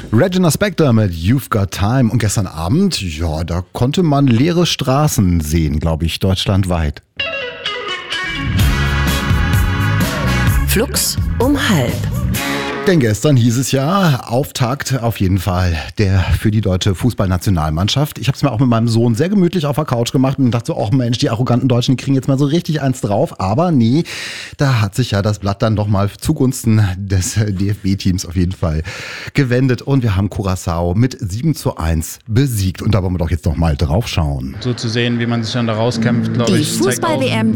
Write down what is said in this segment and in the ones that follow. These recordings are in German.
Regina Spektor mit You've Got Time. Und gestern Abend, ja, da konnte man leere Straßen sehen, glaube ich, deutschlandweit. Flux um 12:30. Denn gestern hieß es ja, Auftakt auf jeden Fall für die deutsche Fußballnationalmannschaft. Ich habe es mir auch mit meinem Sohn sehr gemütlich auf der Couch gemacht und dachte so, ach Mensch, die arroganten Deutschen, die kriegen jetzt mal so richtig eins drauf. Aber nee, da hat sich ja das Blatt dann doch mal zugunsten des DFB-Teams auf jeden Fall gewendet. Und wir haben Curaçao mit 7:1 besiegt. Und da wollen wir doch jetzt noch mal drauf schauen. So zu sehen, wie man sich dann da rauskämpft, glaube ich. Die Fußball-WM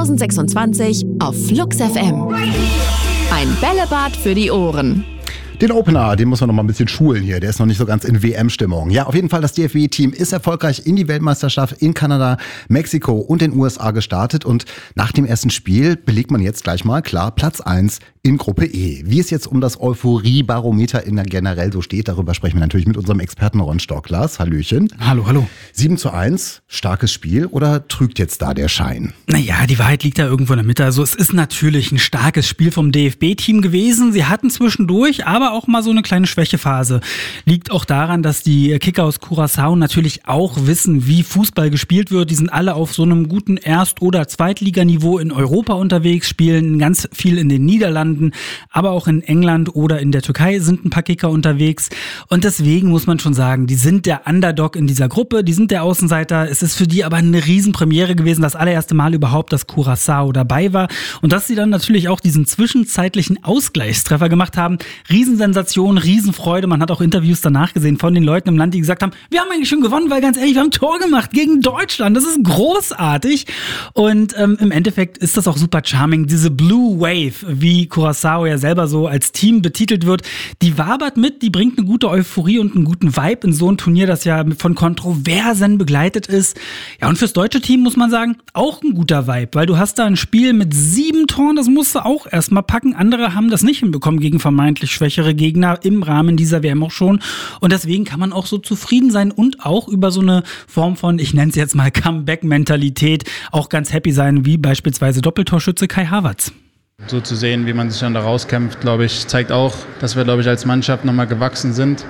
2026 auf Flux FM. Ein Bällebad für die Ohren. Den Opener, den muss man noch mal ein bisschen schulen hier. Der ist noch nicht so ganz in WM-Stimmung. Ja, auf jeden Fall, das DFB-Team ist erfolgreich in die Weltmeisterschaft in Kanada, Mexiko und den USA gestartet. Und nach dem ersten Spiel belegt man jetzt gleich mal klar Platz 1 in Gruppe E. Wie es jetzt um das Euphorie-Barometer generell so steht, darüber sprechen wir natürlich mit unserem Experten Ron Stocklas. Hallöchen. Hallo. 7:1, starkes Spiel oder trügt jetzt da der Schein? Naja, die Wahrheit liegt da irgendwo in der Mitte. Also es ist natürlich ein starkes Spiel vom DFB-Team gewesen. Sie hatten zwischendurch aber auch mal so eine kleine Schwächephase. Liegt auch daran, dass die Kicker aus Curaçao natürlich auch wissen, wie Fußball gespielt wird. Die sind alle auf so einem guten Erst- oder Zweitliganiveau in Europa unterwegs, spielen ganz viel in den Niederlanden, aber auch in England oder in der Türkei sind ein paar Kicker unterwegs. Und deswegen muss man schon sagen, die sind der Underdog in dieser Gruppe, die sind der Außenseiter. Es ist für die aber eine Riesenpremiere gewesen, das allererste Mal überhaupt, dass Curaçao dabei war. Und dass sie dann natürlich auch diesen zwischenzeitlichen Ausgleichstreffer gemacht haben, Riesensensation, Riesenfreude. Man hat auch Interviews danach gesehen von den Leuten im Land, die gesagt haben, wir haben eigentlich schon gewonnen, weil ganz ehrlich, wir haben ein Tor gemacht gegen Deutschland. Das ist großartig. Und im Endeffekt ist das auch super charming. Diese Blue Wave, wie Curaçao ja selber so als Team betitelt wird, die wabert mit, die bringt eine gute Euphorie und einen guten Vibe in so ein Turnier, das ja von Kontroversen begleitet ist. Ja, und fürs deutsche Team muss man sagen, auch ein guter Vibe, weil du hast da ein Spiel mit 7 Toren, das musst du auch erstmal packen. Andere haben das nicht hinbekommen gegen vermeintlich schwächere Gegner im Rahmen dieser WM auch schon. Und deswegen kann man auch so zufrieden sein und auch über so eine Form von, ich nenne es jetzt mal Comeback-Mentalität, auch ganz happy sein, wie beispielsweise Doppeltorschütze Kai Havertz. So zu sehen, wie man sich dann da rauskämpft, glaube ich, zeigt auch, dass wir, glaube ich, als Mannschaft nochmal gewachsen sind.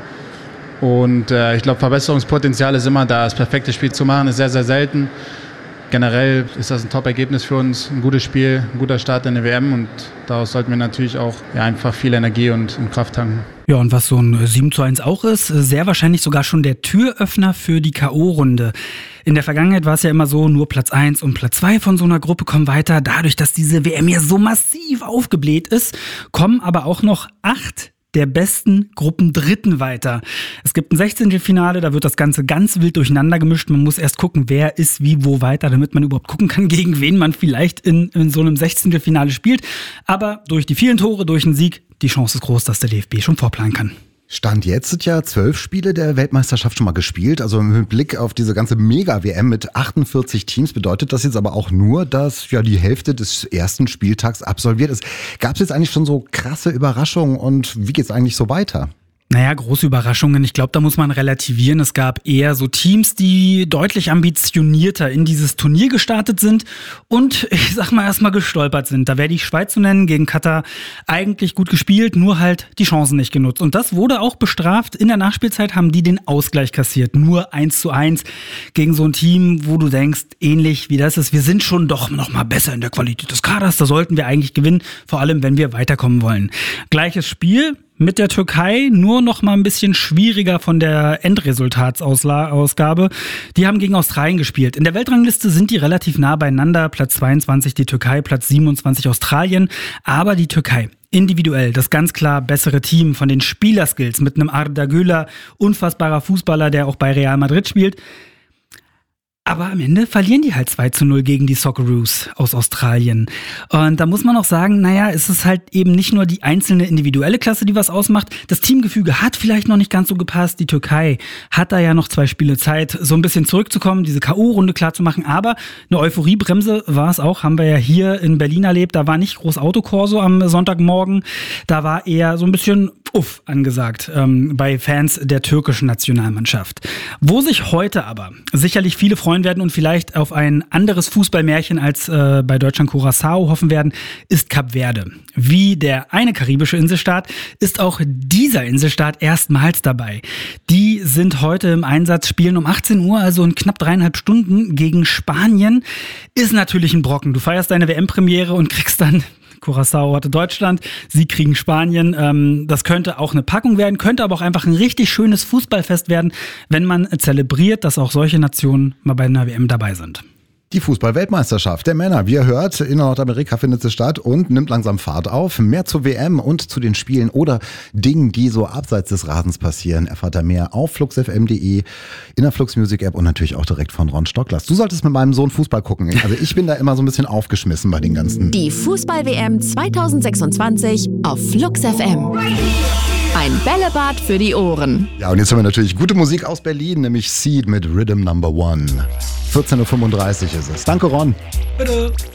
Und ich glaube, Verbesserungspotenzial ist immer da. Das perfekte Spiel zu machen ist sehr, sehr selten. Generell ist das ein Top-Ergebnis für uns, ein gutes Spiel, ein guter Start in der WM und daraus sollten wir natürlich auch einfach viel Energie und Kraft tanken. Ja, und was so ein 7:1 auch ist, sehr wahrscheinlich sogar schon der Türöffner für die K.O.-Runde. In der Vergangenheit war es ja immer so, nur Platz 1 und Platz 2 von so einer Gruppe kommen weiter. Dadurch, dass diese WM ja so massiv aufgebläht ist, kommen aber auch noch 8 der besten Gruppendritten weiter. Es gibt ein 16-Finale, da wird das Ganze ganz wild durcheinander gemischt. Man muss erst gucken, wer ist wie wo weiter, damit man überhaupt gucken kann, gegen wen man vielleicht in so einem 16-Finale spielt. Aber durch die vielen Tore, durch den Sieg, die Chance ist groß, dass der DFB schon vorplanen kann. Stand jetzt sind ja 12 Spiele der Weltmeisterschaft schon mal gespielt. Also mit Blick auf diese ganze Mega-WM mit 48 Teams bedeutet das jetzt aber auch nur, dass ja die Hälfte des ersten Spieltags absolviert ist. Gab es jetzt eigentlich schon so krasse Überraschungen und wie geht's eigentlich so weiter? Naja, große Überraschungen. Ich glaube, da muss man relativieren. Es gab eher so Teams, die deutlich ambitionierter in dieses Turnier gestartet sind und, ich sag mal, erstmal gestolpert sind. Da wäre die Schweiz zu nennen, gegen Katar eigentlich gut gespielt, nur halt die Chancen nicht genutzt. Und das wurde auch bestraft. In der Nachspielzeit haben die den Ausgleich kassiert. Nur 1:1 gegen so ein Team, wo du denkst, ähnlich wie das ist, wir sind schon doch noch mal besser in der Qualität des Kaders. Da sollten wir eigentlich gewinnen, vor allem wenn wir weiterkommen wollen. Gleiches Spiel mit der Türkei, nur noch mal ein bisschen schwieriger von der Endresultatsausgabe. Die haben gegen Australien gespielt. In der Weltrangliste sind die relativ nah beieinander. Platz 22 die Türkei, Platz 27 Australien. Aber die Türkei individuell das ganz klar bessere Team von den Spielerskills mit einem Arda Güler, unfassbarer Fußballer, der auch bei Real Madrid spielt. Aber am Ende verlieren die halt 2:0 gegen die Socceroos aus Australien. Und da muss man auch sagen, naja, es ist halt eben nicht nur die einzelne individuelle Klasse, die was ausmacht. Das Teamgefüge hat vielleicht noch nicht ganz so gepasst. Die Türkei hat da ja noch 2 Spiele Zeit, so ein bisschen zurückzukommen, diese K.O.-Runde klar zu machen. Aber eine Euphoriebremse war es auch, haben wir ja hier in Berlin erlebt. Da war nicht groß Autokorso am Sonntagmorgen. Da war eher so ein bisschen Uff angesagt bei Fans der türkischen Nationalmannschaft. Wo sich heute aber sicherlich viele freuen werden und vielleicht auf ein anderes Fußballmärchen als bei Deutschland Curaçao hoffen werden, ist Kap Verde. Wie der eine karibische Inselstaat ist auch dieser Inselstaat erstmals dabei. Die sind heute im Einsatz, spielen um 18 Uhr, also in knapp 3,5 Stunden gegen Spanien. Ist natürlich ein Brocken. Du feierst deine WM-Premiere und kriegst dann Curaçao hatte Deutschland, sie kriegen Spanien. Das könnte auch eine Packung werden, könnte aber auch einfach ein richtig schönes Fußballfest werden, wenn man zelebriert, dass auch solche Nationen mal bei einer WM dabei sind. Die Fußball-Weltmeisterschaft der Männer, wie ihr hört, in Nordamerika findet sie statt und nimmt langsam Fahrt auf. Mehr zur WM und zu den Spielen oder Dingen, die so abseits des Rasens passieren, erfahrt ihr mehr auf fluxfm.de, in der Flux Music App und natürlich auch direkt von Ron Stocklers. Du solltest mit meinem Sohn Fußball gucken. Also ich bin da immer so ein bisschen aufgeschmissen bei den ganzen. Die Fußball-WM 2026 auf Flux FM. Ein Bällebad für die Ohren. Ja, und jetzt haben wir natürlich gute Musik aus Berlin, nämlich Seed mit Rhythm Number 1. 14.35 Uhr ist es. Danke, Ron. Bitte.